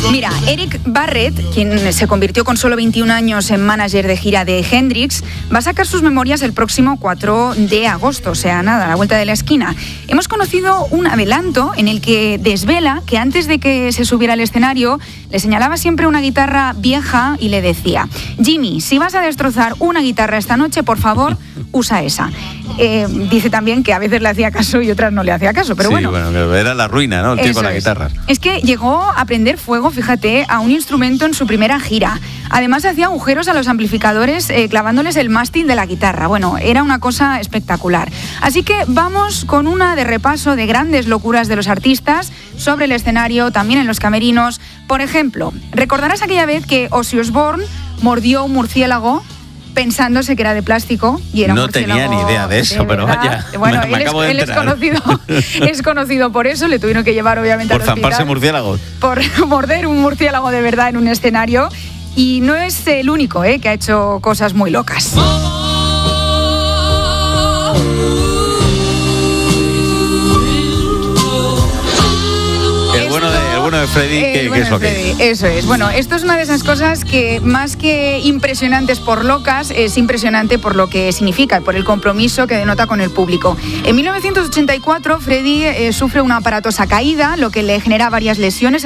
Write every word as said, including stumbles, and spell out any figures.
Mira, Eric Barrett, quien se convirtió con solo veintiún años en manager de gira de Hendrix, va a sacar sus memorias el próximo cuatro de agosto, o sea, nada, a la vuelta de la esquina. Hemos conocido un adelanto en el que desvela que antes de que se subiera al escenario le señalaba siempre una guitarra vieja y le decía: Jimmy, si vas a destrozar una guitarra esta noche, por favor, usa esa. Eh, dice también que a veces le hacía caso y otras no le hacía caso, pero sí, bueno. bueno, era la ruina, ¿no? El tío con la guitarra. Es que llegó a prender fuego, fíjate, a un instrumento en su primera gira. Además hacía agujeros a los amplificadores eh, clavándoles el mástil de la guitarra. Bueno, era una cosa espectacular. Así que vamos con una de repaso de grandes locuras de los artistas sobre el escenario, también en los camerinos. Por ejemplo, ¿recordarás aquella vez que Ozzy Osbourne mordió un murciélago pensándose que era de plástico y era no un murciélago? No tenía ni idea de eso, de pero vaya. Bueno, me, me él, acabo es, de él es conocido, es conocido por eso, le tuvieron que llevar obviamente por al hospital. Por zamparse murciélagos. Por morder un murciélago de verdad en un escenario. Y no es el único eh, que ha hecho cosas muy locas. El bueno de, el bueno de Freddy, ¿qué, bueno ¿qué es lo Freddy, que es? Eso es. Bueno, esto es una de esas cosas que más que impresionantes por locas, es impresionante por lo que significa, por el compromiso que denota con el público. En mil novecientos ochenta y cuatro, Freddy eh, sufre una aparatosa caída, lo que le genera varias lesiones